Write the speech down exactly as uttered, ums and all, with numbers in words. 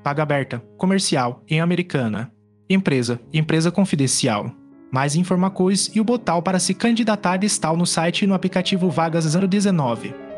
Vaga aberta, comercial, em Americana. Empresa, empresa confidencial. Mais informações e o botão para se candidatar está no site e no aplicativo Vagas zero dezenove.